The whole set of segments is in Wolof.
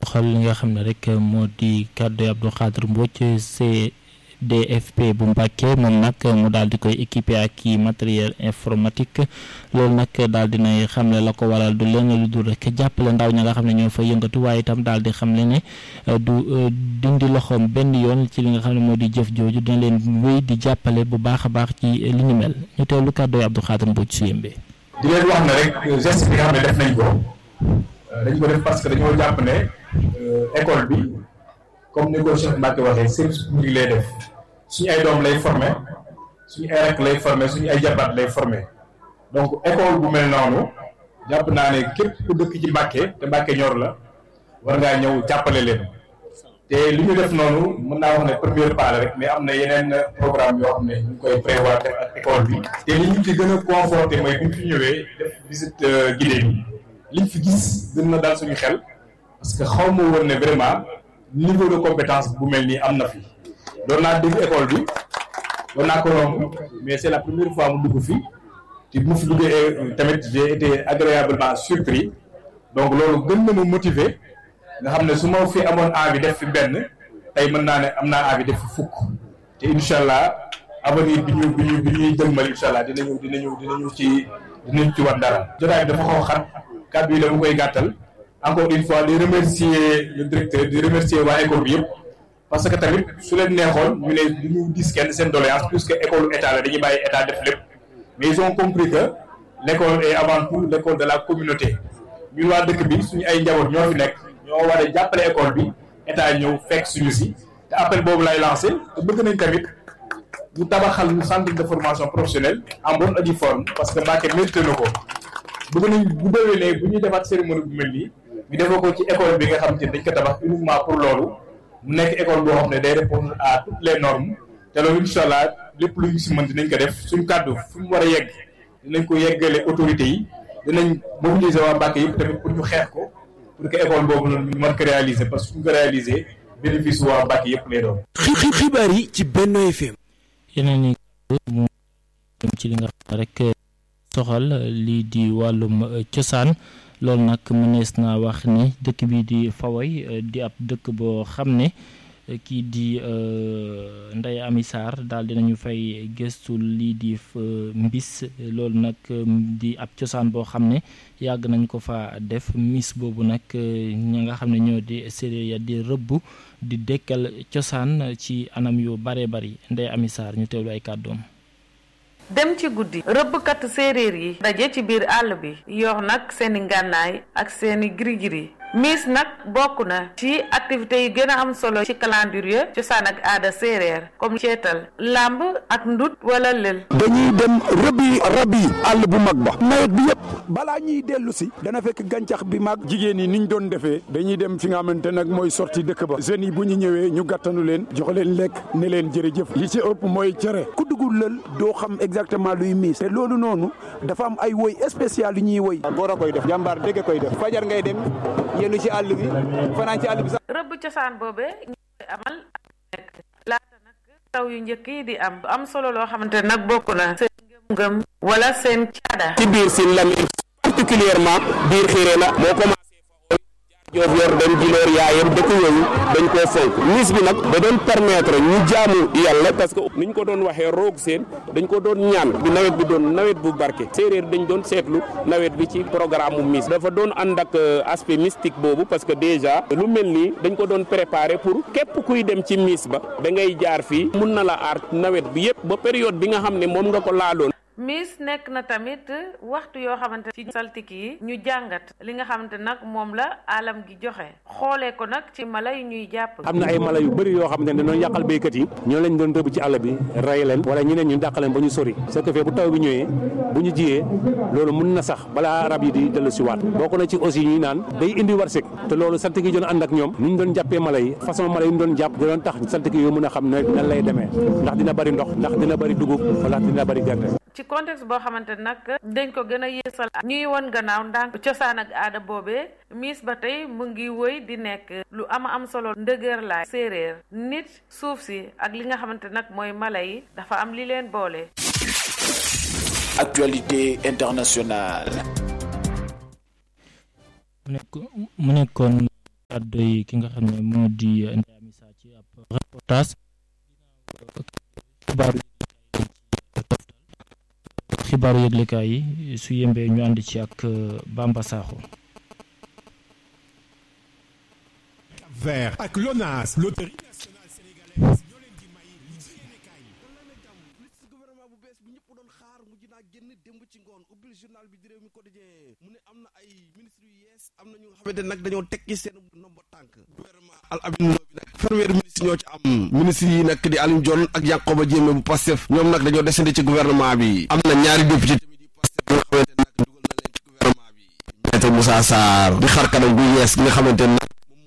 xool li nga xam ne rek moo di kàddu Abdou Khadre Mbodj CDFP bu Mbacké moom nag mu daal di koy équipé ak i matériel informatique loolu nag daal dinay xam ne la ko waral du leen lu dul rek jàppale ndaw ña nga xam ne ñoo fa yëngatu waaye itam daal di xam ne du dindi loxoom benn yoon ci li nga xam ne moo di jëf jooju dina leen wéy di jàppale bu baax a baax ci li ñu mel ñu teewlu kàddu Abdou Khadre Mbodj su yëmbee. di leen wax ne rek geste bi nga xam ne def nañ ko def parce que dañoo jàpp ne école bi comme ni ko Cheikh Mbacké waxee service public lay def suñu ay doom lay formé suñu ay rek lay formé suñu ay jabaat lay formé donc école bu mel noonu jàpp naa ne képp ku dëkk ci Mbacké te Mbacké ñor la war ngaa ñëw jàppale leen te li ñu def noonu mën naa wax ne premier pas la rek mais am na yeneen programme yoo xam ne ñu koy prévoir def ak école bi te li ñu ci gën a conforté mooy bu ñu fi ñëwee def visite guidée bi liñ fi gis gën na daal suñu xel parce que xaw ma woon ne vraiment niveau de compétence bu mel nii am na fi doon naa dégg école bi doon naa ko romb mais c'est la première fois mu dugg fi te bu mu fi duggee tamit j'ai été agréablement surpris donc loolu gën na ma motiver nga xam ne su ma fi amoon envie def fi benn tey mën naa ne am naa envie def fi fukk te incha allah avenir bi ñuy jëmmal incha allah dinañu ci war dara. jotaay bi dafa xaw xat kàddu yi dama koy gàttal encore une fois di remercier le directeur di remercier waa école bi yëpp parce que tamit su leen neexoon ñu ne du ñu gis kenn seen doléance puisque école état la dañuy bàyyi état def lépp mais ils ont compris que l'école est avant tout l'école de la communauté ñun waa dëkk bi suñu ay njaboot ñoo fi nekk ñoo war a jàppale école bi état ñëw fekk suñu si te appel boobu lay lancé te bëgg nañ tamit ñu tabaxal ñu centre de formation professionnelle en bonne et due forme parce que Mbacké mérité na ko bëgg nañ bu déwénee bu ñuy defaat cérémonie bu mel nii ñu defoo ko ci école bi nga xam te dañ ko tabax uniquement pour loolu mu nekk école boo xam ne day répondre à toutes les normes te loolu incha allah lépp lu ñu si mën dinañ ko def suñu kàddu fu mu war a yegg dinañ ko yeggale autorités yi dinañ mobiliser waa Mbacké yëpp tamit pour ñu xeex ko pour que école boobu noonu ñu mën ko réaliser parce que suñ ko réaliser bénéfice waa Mbacké yëpp lay doon. xibaar yi ci Benno FM. yeneen yi mu ci li nga xam rek soxal lii di wàllum cosaan loolu nag mënees naa wax ni dëkk bi di Fawoy di ab dëkk boo xam ne kii di Ndeye Amy Sarr daal dinañu fay gëstu lii di mbis loolu nag di ab cosaan boo xam ne yàgg nañ ko fa def miss boobu nag ñi nga xam ne ñoo di séeréer ya di rëbb di dekkal cosaan ci anam yu bare bari Ndeye Amy Sarr ñu teewlu ay kàddoom. dem ci guddi rëbbkat séeréer yi daje ci biir àll bi yor nag seeni ngànnaay ak seeni giri-giri miss nag bokk na ci activités yi gën a am solo ci calendrier cosaan ak aada séeréer comme ceetal làmb ak ndut wala lël. dañuy dem rëbbi rab yi àll bu mag ba nawet bi yëpp balaa ñuy dellu si dana fekk gàncax bi mag jigéen yi niñ doon defee dañuy dem fi nga xamante nag mooy sorti dëkk ba jeunes yi bu ñu ñëwee ñu gàttanu leen jox leen lekk ne leen jërëjëf li ci ëpp mooy cere ku dugul lël doo xam exactement luy miis te loolu noonu dafa am ay woy spécial yu ñuy woy góor a koy def jàmbaar dégg koy def fajar ngay dem yéen ci àll bi fanaan ci àll bi sax. rëbb cosaan boobee ñu koy amal nekk laata nag taw yu njëkk yi di am solo loo xamante ne nag bokk na seen ngëm-ngëm wala seen caada. ci biir Sine Lamine particulièrement biir xiree na moo commencé Joof yor dem Djilor yaayam dëkk yooyu dañ koo fonk miss bi nag da doon permettre ñu jaamu yàlla parce que niñ ko doon waxee roog seen dañ ko doon ñaan bi nawet bi doon nawet bu barke séeréer dañ doon seetlu nawet bi ci programme mu miss dafa doon ànd ak aspect mystique boobu parce que déjà lu mel nii dañ ko doon préparer pour képp kuy dem ci miss ba da ngay jaar fii mun na la aar nawet bi yëpp ba période bi nga xam ne moom nga ko laaloon. miss nekk na tamit waxtu yoo xamante ci saltik yi ñu jàngat li nga xamante nag moom la alam gi joxe xoolee ko nag ci mala yi ñuy jàpp. am na ay mala yu bëri yoo xamante ne dañoo yàqal béykat yi ñoo lañ doon rëbb ci àll bi rey leen wala ñeneen ñu dàq leen ba ñu sori ce qui fait bu taw bi ñëwee bu ñu jiyee loolu mun na sax balaa rab yi di dellu si waat bokk na ci aussi ñuy naan day indi warsek te loolu saltik yi doon ànd ak ñoom ni ñu doon jàppee mala yi façon mala yi ñu doon jàpp da doon tax saltik yi yoo mën a xam ne nan lay demee ndax dina bëri ndox ndax dina bëri dugub wala dina bëri gerte. ci contexte boo xamante nag dañ ko gën a yeesal ñuy woon gannaaw ndànk cosaan ak aada boobee miss ba tey mu ngi wëy di nekk lu am solo ndëgër laay séeréer nit suuf si ak li nga xamante nag mooy mala yi dafa am li leen boole. Actualité internationale. mu nekkoon kàddu yi ki nga xam ne moo di Ndeye Amy Sarr ci ab reportage xibaaru yëglekaay yi su yembee ñu ànd ci ak Bamba Sakho. Vert ak l'ONAS loterie nationale sénégalaise ñoo leen di may li ci yéenekaay yi. gouvernement bu bees bi ñëpp doon xaar mujj naa génn démb ci ngoon ubbil journal bi di Rewmi Quotidien mu ne am na ay ministres yu yees am na ñu nga xamante nag dañoo tekki seen nombo tànk gouvernement Al Amine Lo bi nag fanweeri ministre ñoo ci am ministres yi nag di Alioune Dione ak Yankhoba Diémé bu Pastef ñoom nag dañoo desandi ci gouvernement bi am na ñaari député tamit yi Pastef nga xamante nag dugal na leen ci gouvernement bi Maître Moussa Sarr di xar kanam bu yees gi nga xamante nag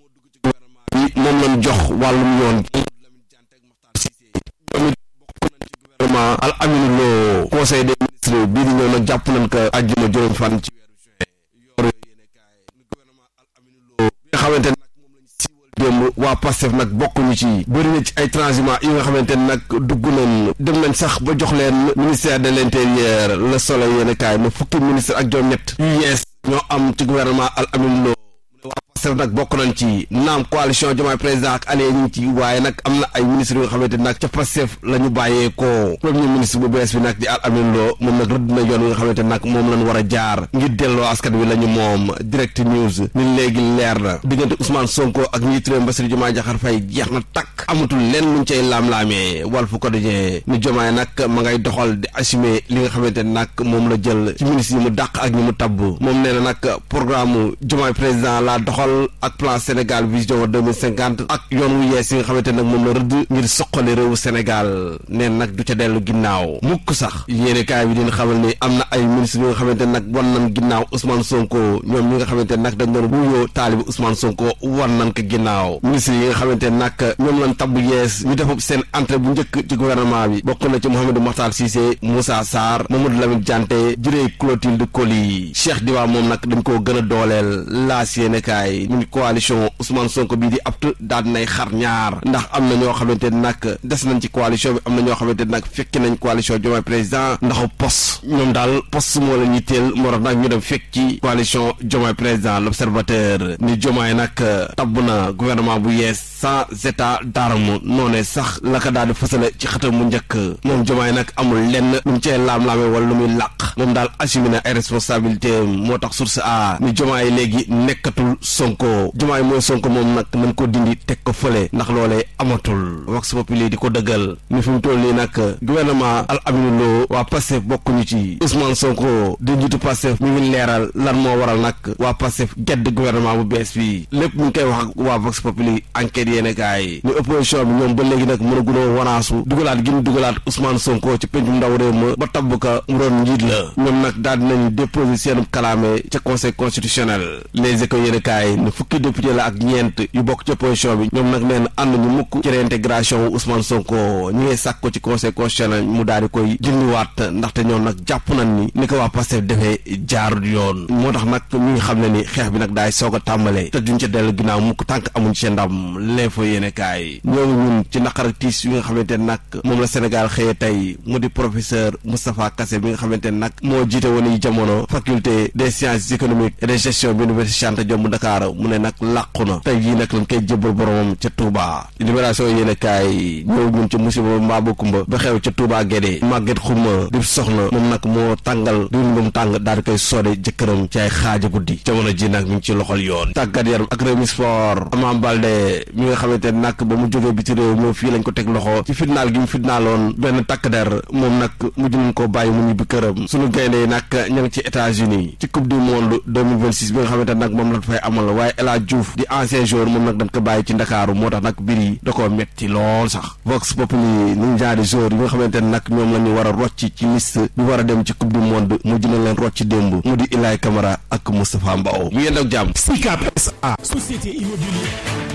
moom lañ jox wàllum yoon Lamine Diante ak Makhtar Cissé ñoom it bokk nañ ci gouvernement Al Amine Lo conseil des ministres bii di ñëw nag jàpp nañ ko àjjuma juróom fan ci weeru juin yor yéene kaay ni gouvernement Al Amine Lo bi nga xamante ne nag moom lañ siiwal démb waa Pastef nag bokkuñu ci bëri na ci ay transhumants yi nga xamante ne nag dugg nañ dem nañ sax ba jox leen ministère de l'intérieur Le Soleil yéene kaay ma fukki ministre ak juróom-ñett yu yees ñoo am ci gouvernement Al Amine Lo Pastef nag bokk nañ ci naam coalition Diomaye président ak allié ñu ngi ci waaye nag am na ay ministres yoo nga xamante nag ca Pastef la ñu bàyyee ko premier ministre bu bees bi nag di Al Amine Lo moom nag rëdd na yoon wi nga xamante nag moom lañ war a jaar ngir delloo askan wi la ñu moom Direct News ni léegi leer na diggante Ousmane Sonko ak njiitu réew Bassirou Diomaye Diakhar Faye jeex na takk amatul lenn luñ cay laam-laamee Walf Quotidien ni Diomaye nag ma ngay doxal di assumer li nga xamante nag moom la jël ci ministres yi mu dàq ak ñi mu tabb moom nee na nag programme Diomaye président la doxal ak plan Sénégal vision 2050 ak yoon wu yees yi nga xamante nag moom la rëdd ngir soqali réewu Sénégal neen nag du ca dellu ginnaaw mukk sax yéene kaay bi dina xamal ni am na ay ministres yi nga xamante nag wan nañ ginnaaw Ousmane Sonko ñoom ñi nga xamante nag dañ doon wuyoo taalibi Ousmane Sonko wan nañ ko ginnaaw ministres yi nga xamante nag ñoom lañ tabb yees ñu def seen entrée bu njëkk ci gouvernement bi bokk na ci Mouhamadou Makhtar Cissé Moussa Sarr Mamadou Lamine Diante Jiré Clotilde Coly Cheikh Diba moom nag dañ koo gën a dooleel laas yéene kaay ñu coalition Ousmane Sonko bii di apte daal dinay xar ñaar ndax am na ñoo xamante nag des nañ ci coalition bi am na ñoo xamante nag fekki nañ coalition Diomaye président ndaxu poste ñoom daal poste moo la ñuy teel moo tax nag ñu dem fekk ci coalition Diomaye président L'Observateur ni Diomaye nag tabb na gouvernement bu yees sans état d'arme noonee sax la ko daal di fësale ci xatam mu njëkk moom Diomaye nag amul lenn lu mu cee laam-laame wala lu muy làq moom daal assumé na ay responsabilité moo tax source a ni Diomaye léegi nekkatul Sonko Diomaye mooy Sonko moom nag nañ ko dindi teg ko fële ndax loolee amatul Vox Populi di ko dëggal ni fi mu toll nii nag gouvernement Al Amine Lo waa Pastef bokkuñu ci Ousmane Sonko di njiitu Pastef mi ngi leeral lan moo waral nag waa Pastef gedd gouvernement bu bees bi lépp mu ngi koy wax ak waa Vox Populi enquête yéene kaay ni opposition bi ñoom ba léegi nag mën a gunoo wanaasu dugalaat gi ñu dugalaat Ousmane Sonko ci pencum ndaw réew ma ba tabb ka mu doon njiit la ñoom nag daal dinañ déposer seen kalaame ca conseil constitutionnel Les Échos yéene kaay ni fukki député la ak ñeent yu bokk ci opposition bi ñoom nag neen ànd ñu mukk ci réintégration wu Ousmane Sonko ñi ngay sàkk ko ci conseil constitutionnel mu daal di koy dindiwaat ndaxte ñoom nag jàpp nañ ni ko waa Pastef defee jaarul yoon moo tax nag ñu ngi xam ne ni xeex bi nag daay soog a tàmbale te duñ ca dellu ginnaaw mukk tànk amuñ ci ndam L'Info yéene kaay ñoo ngi ñun ci naqar ak tiis yi nga xamante ne nag moom la Sénégal xëyee tey mu di professeur Moustapha Kassé bi nga xamante ne nag moo jiite woon yi jamono faculté des sciences économiques et de gestion bi université Cheikh Anta Diop bu Dakar mu ne nag làqu na tey jii nag lañ koy jébbal boromam ca Touba Libération yéene kaay ñëw ñun ca musiba Mbaba Kumba ba xew ca Touba Guédé Maguette Xuma di soxna moom nag moo tàngal diwlin ba mu tàng daal di koy soode jëkkëram ci ay xaaja guddi jamono ji nag mi ngi ci loxol yoon tàggat yaram ak Rewmi Sport Ama Baldé mi nga xamante nag ba mu jógee biti réew ñëw fii lañ ko teg loxo ci fitnaal gi mu fitnaaloon benn takk der moom nag mujj nañ ko bàyyi mu ñibbi këram suñu gaynde yi nag ña ngi ci États-Unis ci coupe du monde 2026 bi nga xamante nag moom lañ fay amal waaye El Hadj Diouf di ancien joueur moom nag dañ ko bàyyi ci Ndakaaru moo tax nag mbir yi da koo metti lool sax Vox Populi ni ñaari joueur yi nga xamante nag ñoom la ñu war a rocc ci liste ñu war a dem ci coupe du monde mujj nañ leen rocc démb mu di Ilaay Camara ak Moustapha Mbaw mu yéen ak jàmm SICAP SA société immobilière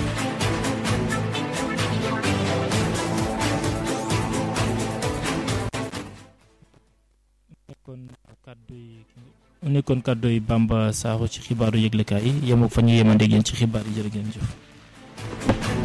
nekkoon kàddu yi Bamba Sakho ci xibaaru yëglekaay yi yem ak fa ñu yemandee ngeen ci xibaar yi jërë ngeen jëf